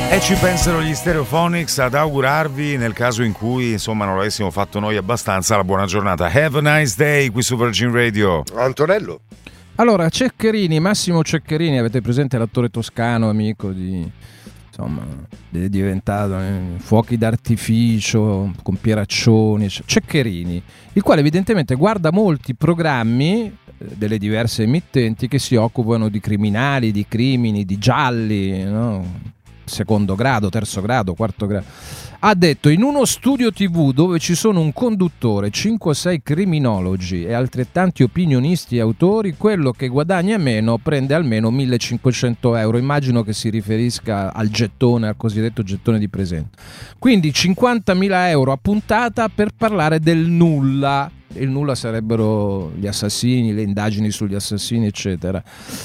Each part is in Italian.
E ci pensano gli Stereophonics ad augurarvi, nel caso in cui insomma non l'avessimo fatto noi abbastanza, la buona giornata. Have a nice day qui su Virgin Radio. Antonello. Allora, Ceccherini, Massimo Ceccherini, avete presente l'attore toscano, amico di... insomma, è diventato fuochi d'artificio con Pieraccioni, Ceccherini, il quale evidentemente guarda molti programmi delle diverse emittenti che si occupano di criminali, di crimini, di gialli, no? Secondo grado, terzo grado, quarto grado. Ha detto: in uno studio TV dove ci sono un conduttore, 5 o 6 criminologi e altrettanti opinionisti e autori, quello che guadagna meno prende almeno 1.500 euro. Immagino che si riferisca al gettone, al cosiddetto gettone di presenza. Quindi 50.000 euro a puntata per parlare del nulla. Il nulla sarebbero gli assassini, le indagini sugli assassini, eccetera.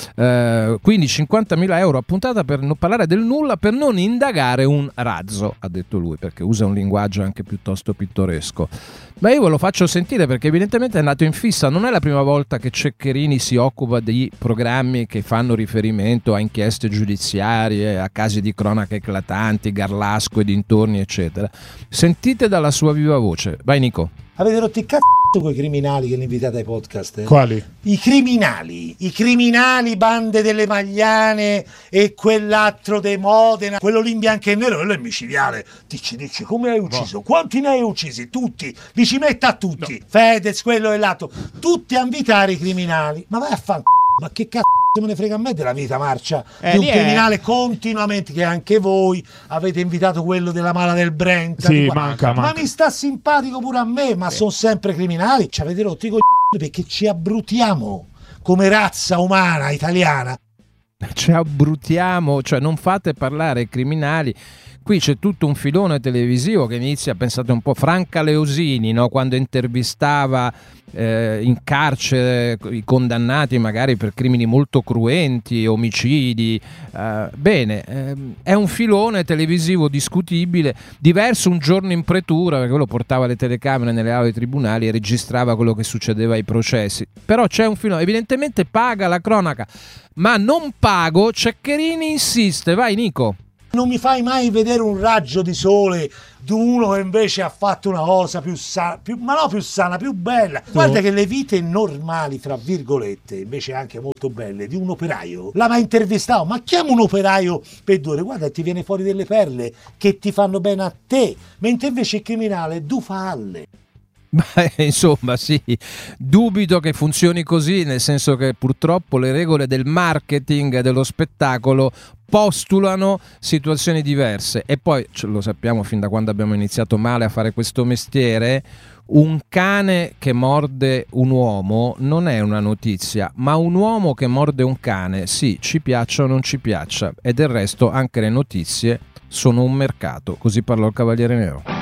Quindi 50.000 euro a puntata per parlare del nulla, per non indagare un razzo, ha detto lui, perché usa un linguaggio anche piuttosto pittoresco. Ma io ve lo faccio sentire perché evidentemente è andato in fissa. Non è la prima volta che Ceccherini si occupa di programmi che fanno riferimento a inchieste giudiziarie, a casi di cronaca eclatanti, Garlasco e dintorni, eccetera. Sentite dalla sua viva voce. Vai Nico. Avete rotto il cazzo quei criminali che li invitate ai podcast? Quali? I criminali, bande delle Magliane e quell'altro de Modena, quello lì in bianco e nero, quello è micidiale. Dici, come hai ucciso? Quanti ne hai uccisi? Tutti, li ci metta a tutti. No. Fedez, quello e l'altro, tutti a invitare i criminali. Ma vai a fanculo, ma che cazzo me ne frega a me della vita marcia di un criminale continuamente, che anche voi avete invitato quello della mala del Brent. Sì, manca. Ma mi sta simpatico pure a me, ma sono sempre criminali. Ci avete rotto i coglioni perché ci abbrutiamo come razza umana italiana. Ci abbrutiamo, cioè non fate parlare i criminali. Qui c'è tutto un filone televisivo che inizia, pensate un po', Franca Leosini, no? Quando intervistava in carcere i condannati magari per crimini molto cruenti, omicidi. È un filone televisivo discutibile, diverso Un giorno in pretura, perché quello portava le telecamere nelle aule dei tribunali e registrava quello che succedeva ai processi. Però c'è un filone, evidentemente paga la cronaca, ma non pago. Ceccherini insiste, vai Nico. Non mi fai mai vedere un raggio di sole di uno che invece ha fatto una cosa più sana, più bella. Guarda che le vite normali, fra virgolette, invece anche molto belle, di un operaio. L'ha mai intervistato? Ma chiama un operaio per 2 ore, guarda, ti viene fuori delle perle che ti fanno bene a te, mentre invece il criminale du falle. Insomma sì, dubito che funzioni così, nel senso che purtroppo le regole del marketing e dello spettacolo postulano situazioni diverse. E poi lo sappiamo fin da quando abbiamo iniziato male a fare questo mestiere: un cane che morde un uomo non è una notizia, ma un uomo che morde un cane, sì, ci piaccia o non ci piaccia. E del resto anche le notizie sono un mercato. Così parlò il Cavaliere Nero.